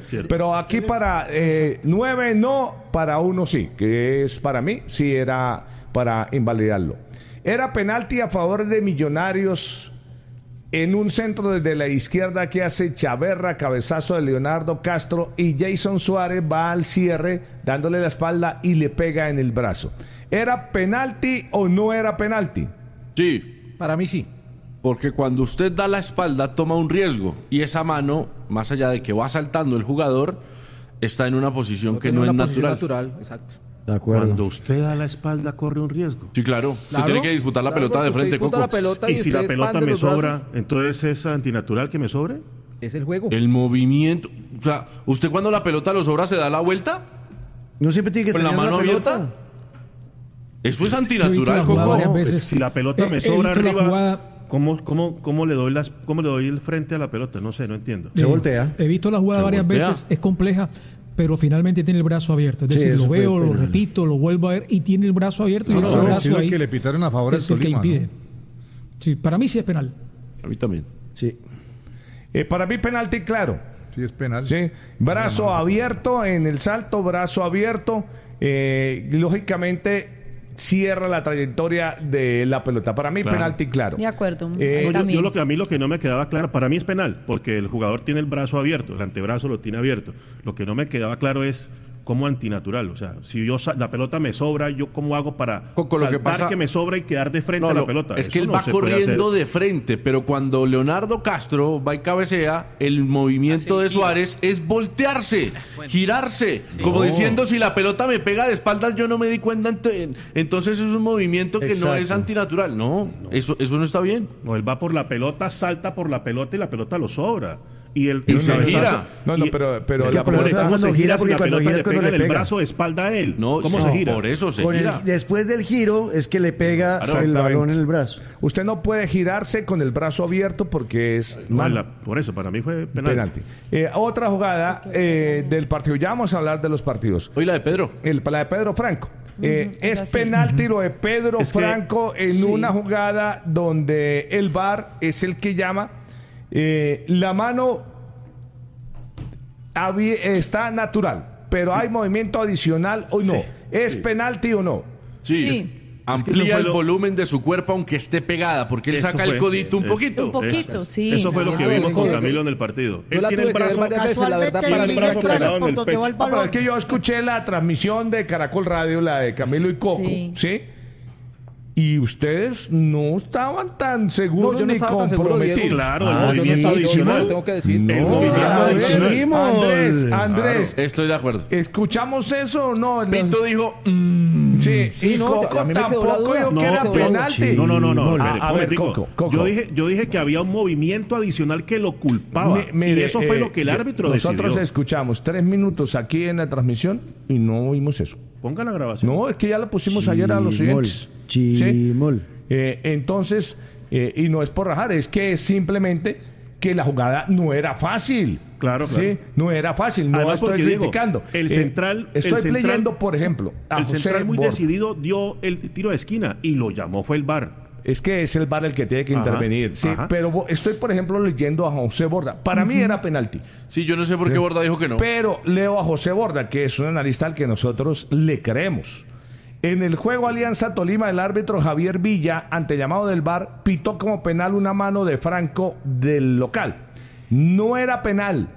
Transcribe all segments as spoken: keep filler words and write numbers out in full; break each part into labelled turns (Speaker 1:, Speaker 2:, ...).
Speaker 1: cierto.
Speaker 2: Pero aquí para eh, nueve no, para uno sí, que es para mí, sí era para invalidarlo. Era penalti a favor de Millonarios en un centro desde la izquierda que hace Chaverra, cabezazo de Leonardo Castro, y Jason Suárez va al cierre dándole la espalda y le pega en el brazo. ¿Era penalti o no era penalti?
Speaker 3: Sí.
Speaker 4: Para mí sí.
Speaker 3: Porque cuando usted da la espalda toma un riesgo y esa mano, más allá de que va saltando el jugador, está en una posición
Speaker 4: No
Speaker 3: que
Speaker 4: tiene
Speaker 3: no es
Speaker 4: una posición
Speaker 3: natural.
Speaker 4: natural. Exacto.
Speaker 5: De acuerdo.
Speaker 1: Cuando usted da la espalda, corre un riesgo.
Speaker 3: Sí, claro. Usted
Speaker 4: Claro,
Speaker 3: tiene que disputar la
Speaker 4: claro,
Speaker 3: pelota de
Speaker 4: porque
Speaker 3: frente,
Speaker 4: usted disputa
Speaker 3: Coco.
Speaker 4: la pelota
Speaker 1: Y
Speaker 4: y
Speaker 1: si la
Speaker 4: usted
Speaker 1: pelota
Speaker 4: expande
Speaker 1: me
Speaker 4: los
Speaker 1: sobra,
Speaker 4: brazos.
Speaker 1: entonces es antinatural que me sobre.
Speaker 4: Es el juego.
Speaker 3: El movimiento. O sea, ¿usted cuando la pelota lo sobra se da la vuelta?
Speaker 5: No siempre tiene que
Speaker 3: ¿Con la
Speaker 5: estar
Speaker 3: mano
Speaker 5: pelota.
Speaker 3: abierta? Eso es
Speaker 6: Yo he visto
Speaker 3: antinatural,
Speaker 6: la jugada
Speaker 3: Coco.
Speaker 6: varias
Speaker 1: Pues,
Speaker 6: veces.
Speaker 1: si la pelota
Speaker 6: He-
Speaker 1: me
Speaker 6: he
Speaker 1: sobra
Speaker 6: visto la
Speaker 1: arriba,
Speaker 6: jugada-
Speaker 1: ¿cómo, cómo, cómo, le doy las, ¿cómo le doy el frente a la pelota? No sé, no entiendo.
Speaker 5: Se
Speaker 6: Sí,
Speaker 5: voltea.
Speaker 6: He visto la jugada
Speaker 3: Se
Speaker 6: varias
Speaker 3: voltea.
Speaker 6: veces, es compleja, pero finalmente tiene el brazo abierto. Es
Speaker 5: Sí,
Speaker 6: decir,
Speaker 5: eso
Speaker 6: lo
Speaker 5: fue
Speaker 6: veo, lo
Speaker 5: penal.
Speaker 6: repito, lo vuelvo a ver y tiene el brazo abierto y
Speaker 7: No,
Speaker 6: ese
Speaker 7: no,
Speaker 6: brazo
Speaker 7: sino el
Speaker 6: ahí
Speaker 7: que le pitaron a favor al
Speaker 6: es el que
Speaker 7: Tolima,
Speaker 6: impide.
Speaker 7: ¿no?
Speaker 6: Sí, para mí sí es penal.
Speaker 3: A mí también.
Speaker 5: Sí.
Speaker 2: Eh, para mí penalti claro.
Speaker 7: Sí, es penal.
Speaker 2: Sí, brazo abierto en el salto, brazo abierto, eh, lógicamente cierra la trayectoria de la pelota. Para mí
Speaker 1: Claro.
Speaker 2: penalti claro.
Speaker 8: De acuerdo.
Speaker 2: Eh,
Speaker 8: Ahí
Speaker 1: No, yo,
Speaker 8: también.
Speaker 1: yo lo que a mí lo que no me quedaba claro, para mí es penal, porque el jugador tiene el brazo abierto, el antebrazo lo tiene abierto. Lo que no me quedaba claro es cómo antinatural. O sea, si yo sa- la pelota me sobra, yo cómo hago para
Speaker 3: Coco, lo que
Speaker 1: saltar que,
Speaker 3: pasa-
Speaker 1: me sobra y quedar de frente
Speaker 3: No,
Speaker 1: a la
Speaker 3: lo-
Speaker 1: pelota.
Speaker 3: es que
Speaker 1: Eso
Speaker 3: él
Speaker 1: no
Speaker 3: va
Speaker 1: se puede
Speaker 3: corriendo
Speaker 1: hacer.
Speaker 3: de frente, pero cuando Leonardo Castro va y cabecea, el movimiento
Speaker 9: Así
Speaker 3: de
Speaker 9: gira.
Speaker 3: Suárez es voltearse,
Speaker 9: Bueno.
Speaker 3: girarse, como
Speaker 5: No.
Speaker 3: diciendo si la pelota me pega de espaldas yo no me di cuenta, ent- entonces es un movimiento que no
Speaker 5: Exacto.
Speaker 3: es antinatural. No, Eso, eso no está bien.
Speaker 1: No, él va por la pelota, salta por la pelota y la pelota lo sobra. Y el,
Speaker 3: Y
Speaker 1: el
Speaker 3: se
Speaker 1: cabezazo-
Speaker 3: gira.
Speaker 2: No, no,
Speaker 1: y-
Speaker 2: pero, pero
Speaker 5: Es que
Speaker 2: la
Speaker 5: por eso
Speaker 2: pelota-
Speaker 5: cuando
Speaker 1: ¿Cómo se
Speaker 5: gira?
Speaker 1: si
Speaker 5: Porque
Speaker 1: la
Speaker 5: cuando
Speaker 1: pelota
Speaker 5: gira
Speaker 1: le
Speaker 5: es cuando
Speaker 1: pega
Speaker 5: le
Speaker 1: en el
Speaker 5: pega.
Speaker 1: brazo de espalda a él.
Speaker 3: No,
Speaker 1: ¿Cómo
Speaker 3: sí,
Speaker 1: se gira?
Speaker 3: por eso se
Speaker 5: Con el-
Speaker 3: gira.
Speaker 5: después del giro es que le pega
Speaker 3: Claro,
Speaker 5: el balón
Speaker 2: exactamente.
Speaker 5: en el brazo.
Speaker 2: Usted no puede girarse con el brazo abierto porque es
Speaker 1: No,
Speaker 2: mano.
Speaker 1: la- por eso, para mí fue penal.
Speaker 2: penalti. Eh, otra jugada eh, del partido. Ya vamos a hablar de los partidos.
Speaker 3: Hoy la de Pedro.
Speaker 2: El, la de Pedro Franco. Eh,
Speaker 8: Ujú,
Speaker 2: es
Speaker 8: es así.
Speaker 2: penalti lo de Pedro
Speaker 1: Es que-
Speaker 2: Franco en
Speaker 8: sí.
Speaker 2: una jugada donde el V A R es el que llama. Eh, la mano habí- está natural, pero hay movimiento adicional o no.
Speaker 1: Sí,
Speaker 2: ¿Es
Speaker 1: sí.
Speaker 2: penalti o no?
Speaker 3: Sí.
Speaker 8: Sí.
Speaker 3: Amplía
Speaker 1: Es que eso fue
Speaker 3: el
Speaker 1: lo-
Speaker 3: volumen de su cuerpo aunque esté pegada, porque él
Speaker 1: Eso
Speaker 3: saca el
Speaker 1: fue,
Speaker 3: codito un
Speaker 1: es-
Speaker 3: poquito.
Speaker 8: Un poquito, sí.
Speaker 1: Eso fue lo que
Speaker 4: No,
Speaker 1: vimos con
Speaker 4: yo-
Speaker 1: Camilo en el partido.
Speaker 4: Yo
Speaker 1: Él
Speaker 4: la
Speaker 1: tiene
Speaker 4: tuve
Speaker 1: el
Speaker 4: que ver
Speaker 1: brazo,
Speaker 4: varias veces, la verdad,
Speaker 1: tiene
Speaker 4: para
Speaker 1: el
Speaker 4: mí
Speaker 1: brazo
Speaker 4: ya
Speaker 1: pegado
Speaker 4: claro.
Speaker 1: en el pecho.
Speaker 2: Ah, pero es que yo escuché la transmisión de Caracol Radio, la de Camilo y Coco, ¿sí?
Speaker 8: Sí.
Speaker 2: Y ustedes no estaban tan seguros
Speaker 4: No, yo no
Speaker 2: ni
Speaker 4: estaba tan seguro,
Speaker 2: comprometidos.
Speaker 4: Diego.
Speaker 1: Claro, el
Speaker 5: Ah,
Speaker 1: movimiento
Speaker 5: sí,
Speaker 4: Yo
Speaker 1: adicional.
Speaker 4: lo tengo que decir.
Speaker 2: No,
Speaker 1: El movimiento
Speaker 2: a ver,
Speaker 1: adicional.
Speaker 2: Andrés, Andrés,
Speaker 3: Estoy de acuerdo.
Speaker 2: ¿escuchamos eso o no?
Speaker 3: Pinto dijo, mm,
Speaker 2: Sí,
Speaker 4: Sí,
Speaker 2: y
Speaker 4: no,
Speaker 2: Coco
Speaker 4: a mí me quedó la
Speaker 2: tampoco
Speaker 4: duda.
Speaker 2: dijo
Speaker 1: No,
Speaker 2: que era
Speaker 1: Coco,
Speaker 2: penalti.
Speaker 1: No, no, no, no.
Speaker 2: A-
Speaker 1: espere,
Speaker 2: a
Speaker 1: un
Speaker 2: ver,
Speaker 1: momentico.
Speaker 2: Coco, Coco.
Speaker 1: Yo dije, yo dije que había un movimiento adicional que lo culpaba.
Speaker 2: Mi- mire,
Speaker 1: y eso fue
Speaker 2: eh,
Speaker 1: lo que el árbitro
Speaker 2: Nosotros
Speaker 1: decidió.
Speaker 2: escuchamos tres minutos aquí en la transmisión y no oímos eso.
Speaker 1: Ponga la grabación.
Speaker 2: No, es que ya lo pusimos ayer a los
Speaker 5: Chimol,
Speaker 2: siguientes.
Speaker 5: chimol.
Speaker 2: Eh, entonces, eh, y no es por rajar, es que es simplemente que la jugada no era fácil.
Speaker 1: Claro,
Speaker 2: Sí,
Speaker 1: claro.
Speaker 2: no era fácil, no
Speaker 1: Además,
Speaker 2: estoy
Speaker 1: porque, Diego,
Speaker 2: criticando.
Speaker 1: el
Speaker 2: Eh,
Speaker 1: central- el
Speaker 2: estoy
Speaker 1: central-
Speaker 2: leyendo, por ejemplo, a
Speaker 1: El
Speaker 2: José
Speaker 1: central muy
Speaker 2: Borja.
Speaker 1: decidido dio el tiro de esquina y lo llamó fue el V A R.
Speaker 2: Es que es el V A R el que tiene que
Speaker 1: Ajá,
Speaker 2: intervenir. Sí,
Speaker 1: ajá.
Speaker 2: pero bo- estoy, por ejemplo, leyendo a José Borda. Para mí era penalti.
Speaker 3: sí, yo no sé por qué Borda dijo que no.
Speaker 2: Pero leo a José Borda, que es un analista al que nosotros le creemos. En el juego Alianza Tolima, el árbitro Javier Villa, ante llamado del V A R, pitó como penal una mano de Franco del local. No era penal.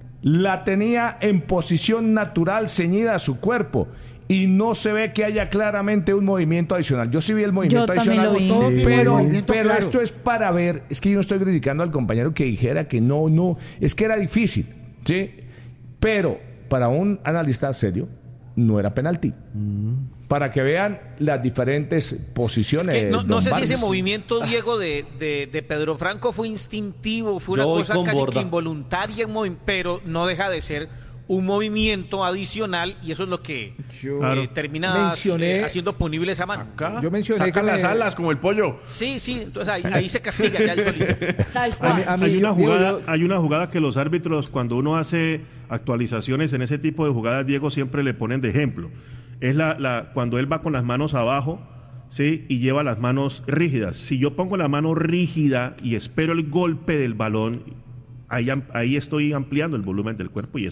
Speaker 2: La tenía en posición natural, ceñida a su cuerpo. Y no se ve que haya claramente un movimiento adicional. Yo sí vi el movimiento
Speaker 8: Yo también
Speaker 2: adicional.
Speaker 8: lo vi.
Speaker 5: Todo tiene
Speaker 2: Pero,
Speaker 5: movimiento
Speaker 2: pero
Speaker 5: claro.
Speaker 2: esto es para ver. Es que yo no estoy criticando al compañero que dijera que no, no. Es que era difícil. ¿Sí? Pero para un analista serio, no era penalti. Para que vean las diferentes
Speaker 9: Es
Speaker 2: posiciones.
Speaker 9: que no, no
Speaker 2: don
Speaker 9: sé si ese
Speaker 2: Vargas.
Speaker 9: movimiento, Diego, de, de, de Pedro Franco fue instintivo, fue
Speaker 4: Yo
Speaker 9: una
Speaker 4: voy
Speaker 9: cosa
Speaker 4: con
Speaker 9: casi
Speaker 4: Borda.
Speaker 9: que involuntaria, en movi- pero no deja de ser un movimiento adicional y eso es lo que
Speaker 4: Yo
Speaker 9: eh,
Speaker 1: Claro.
Speaker 9: termina
Speaker 4: mencioné-
Speaker 9: eh, haciendo punible esa mano.
Speaker 3: Acá,
Speaker 4: Yo mencioné
Speaker 3: saca
Speaker 4: que
Speaker 3: las
Speaker 4: me-
Speaker 3: alas como el pollo.
Speaker 9: Sí, sí, entonces ahí, ahí se castiga ya el solito.
Speaker 8: Tal
Speaker 4: A mí-
Speaker 8: cual.
Speaker 4: a mí-
Speaker 1: Hay una,
Speaker 4: Diego,
Speaker 1: jugada,
Speaker 4: yo-
Speaker 1: hay una jugada que los árbitros, cuando uno hace actualizaciones en ese tipo de jugadas, Diego, siempre le ponen de ejemplo. Es la, la cuando él va con las manos abajo, ¿sí? Y lleva las manos rígidas. Si yo pongo la mano rígida y espero el golpe del balón, ahí, am- ahí estoy ampliando el volumen del cuerpo y